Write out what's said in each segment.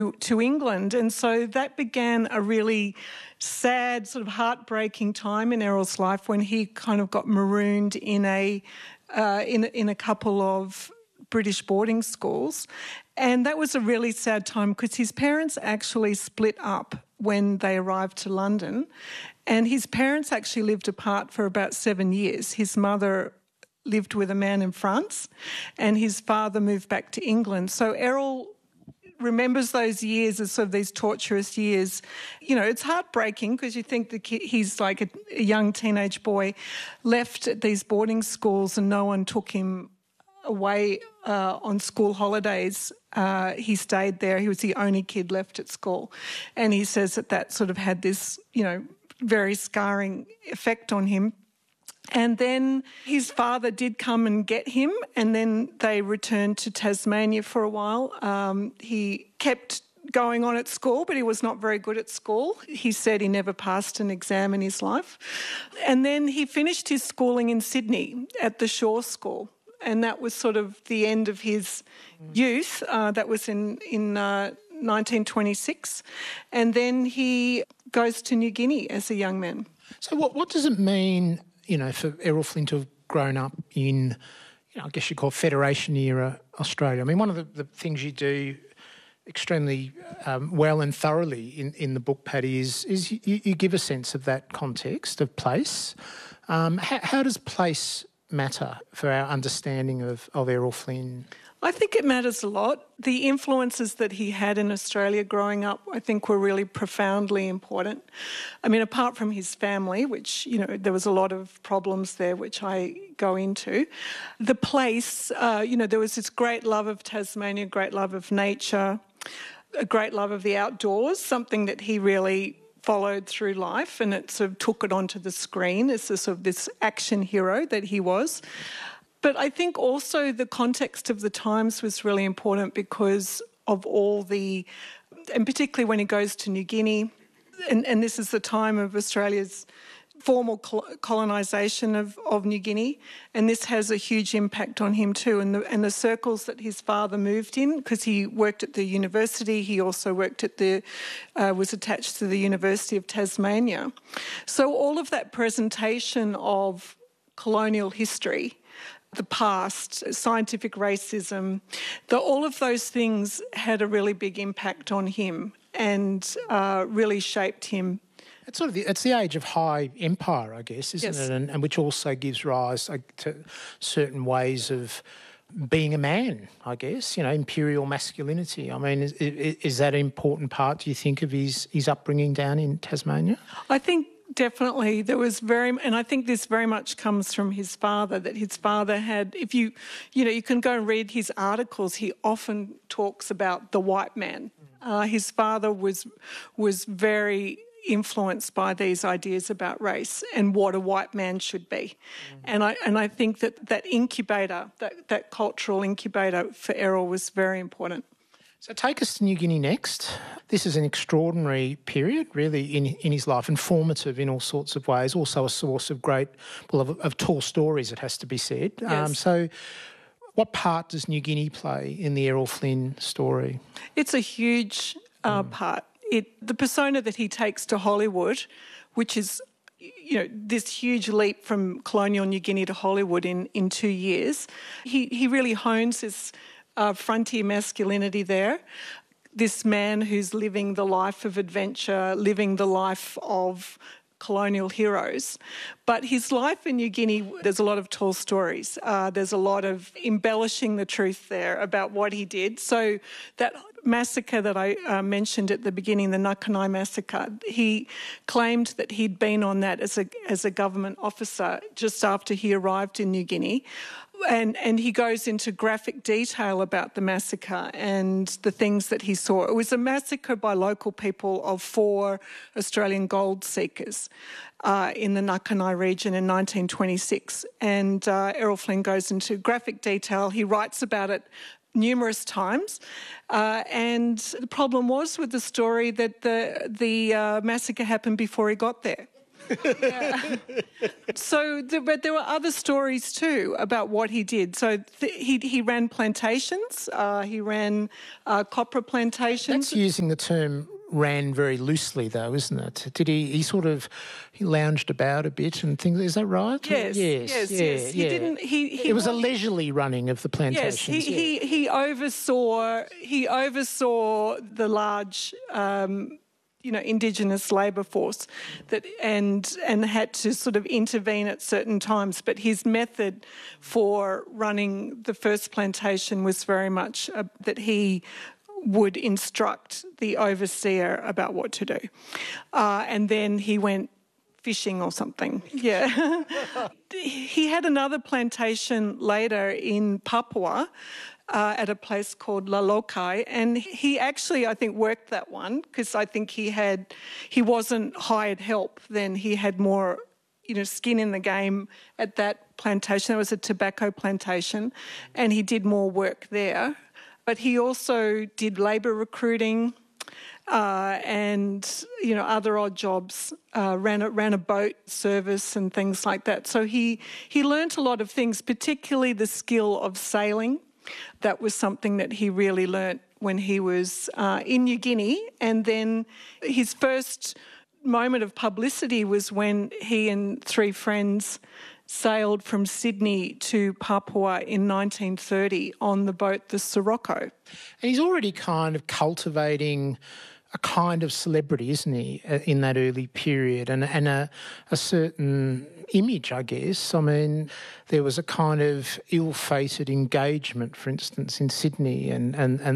to England. And so that began a really sad, sort of heartbreaking time in Errol's life when he kind of got marooned in a couple of British boarding schools. And that was a really sad time because his parents actually split up when they arrived to London. And his parents actually lived apart for about 7 years. His mother lived with a man in France and his father moved back to England. So Errol remembers those years as sort of these torturous years. You know, it's heartbreaking because you think he's like a young teenage boy left at these boarding schools and no one took him away on school holidays. He stayed there. He was the only kid left at school. And he says that sort of had this, you know, very scarring effect on him. And then his father did come and get him, and then they returned to Tasmania for a while. He kept going on at school, but he was not very good at school. He said he never passed an exam in his life. And then he finished his schooling in Sydney at the Shaw School, and that was sort of the end of his youth. That was in 1926. And then he goes to New Guinea as a young man. So what does it mean, you know, for Errol Flynn to have grown up in, you know, I guess you call Federation-era Australia? I mean, one of the things you do extremely well and thoroughly in the book, Paddy, is you give a sense of that context of place. How does place matter for our understanding of Errol Flynn? I think it matters a lot. The influences that he had in Australia growing up, I think, were really profoundly important. I mean, apart from his family, which, you know, there was a lot of problems there, which I go into. The place, you know, there was this great love of Tasmania, great love of nature, a great love of the outdoors, something that he really followed through life, and it sort of took it onto the screen as sort of this action hero that he was. But I think also the context of the times was really important because of all the, and particularly when he goes to New Guinea, and this is the time of Australia's formal colonisation of New Guinea, and this has a huge impact on him too. And the circles that his father moved in, because he worked at the university, he also worked at was attached to the University of Tasmania. So all of that presentation of colonial history, the past, scientific racism, all of those things had a really big impact on him and really shaped him. It's the age of high empire, I guess, isn't Yes. it? And which also gives rise to certain ways of being a man, I guess, you know, imperial masculinity. I mean, is that an important part, do you think, of his upbringing down in Tasmania? I think definitely there was and I think this very much comes from his father, that his father had, if you can go and read his articles, he often talks about the white man. His father was very influenced by these ideas about race and what a white man should be. And I think that incubator, that cultural incubator for Errol was very important. So take us to New Guinea next. This is an extraordinary period, really, in his life, informative in all sorts of ways, also a source of of tall stories, it has to be said. Yes. So what part does New Guinea play in the Errol Flynn story? It's a huge part. The persona that he takes to Hollywood, which is, you know, this huge leap from colonial New Guinea to Hollywood in 2 years, he really hones his frontier masculinity there. This man who's living the life of adventure, living the life of colonial heroes. But his life in New Guinea, there's a lot of tall stories. There's a lot of embellishing the truth there about what he did. So that massacre that I mentioned at the beginning, the Nakanai massacre, he claimed that he'd been on that as a government officer just after he arrived in New Guinea. And he goes into graphic detail about the massacre and the things that he saw. It was a massacre by local people of 4 Australian gold seekers in the Nakanai region in 1926. And Errol Flynn goes into graphic detail. He writes about it numerous times. And the problem was with the story that the massacre happened before he got there. Yeah. So, but there were other stories too about what he did. So he ran plantations. He ran copra plantations. That's using the term ran very loosely, though, isn't it? Did he sort of he lounged about a bit and things? Is that right? Yes. He didn't. It was a leisurely running of the plantations. Yes, he oversaw the large. Indigenous labour force and had to sort of intervene at certain times. But his method for running the first plantation was very much that he would instruct the overseer about what to do. And then he went fishing or something. Yeah. He had another plantation later in Papua at a place called Lalokai, and he actually, I think, worked that one because I think he wasn't hired help then. He had more, skin in the game at that plantation. It was a tobacco plantation, and he did more work there. But he also did labour recruiting and, other odd jobs, ran a boat service and things like that. So he learnt a lot of things, particularly the skill of sailing. That was something that he really learnt when he was in New Guinea. And then his first moment of publicity was when he and three friends sailed from Sydney to Papua in 1930 on the boat the Sirocco. And he's already kind of cultivating a kind of celebrity, isn't he, in that early period, and a certain image, I guess. I mean, there was a kind of ill-fated engagement, for instance, in Sydney, and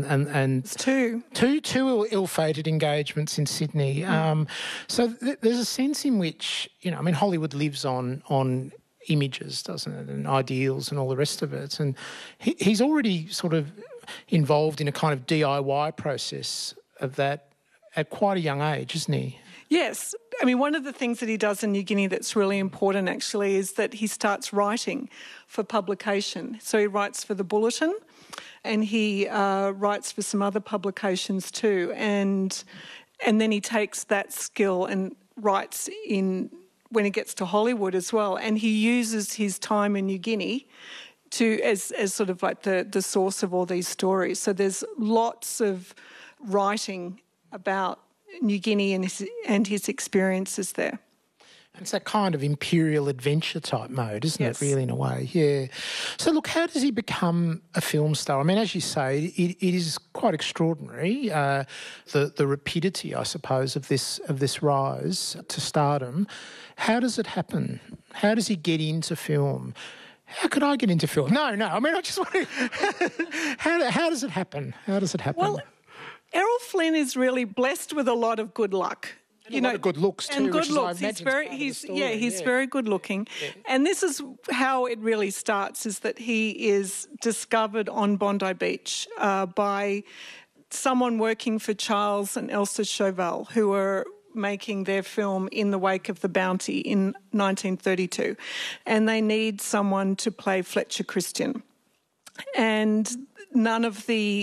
two ill-fated engagements in Sydney. So there's a sense in which, Hollywood lives on images, doesn't it, and ideals and all the rest of it. And he's already sort of involved in a kind of DIY process of that at quite a young age, isn't he? Yes. One of the things that he does in New Guinea that's really important, actually, is that he starts writing for publication. So he writes for The Bulletin and he writes for some other publications too. And then he takes that skill and writes when he gets to Hollywood as well. And he uses his time in New Guinea as sort of like the source of all these stories. So there's lots of writing about New Guinea and his experiences there. It's that kind of imperial adventure type mode, isn't it, really, in a way? Yeah. So, look, how does he become a film star? As you say, it is quite extraordinary, the rapidity, I suppose, of this rise to stardom. How does it happen? How does he get into film? How could I get into film? No. I just want to... how does it happen? How does it happen? Well, Errol Flynn is really blessed with a lot of good luck. And a lot of good looks too. And good looks. He's very good looking. Yeah. And this is how it really starts: is that he is discovered on Bondi Beach by someone working for Charles and Elsa Chauvel, who were making their film In the Wake of the Bounty in 1932, and they need someone to play Fletcher Christian. And none of the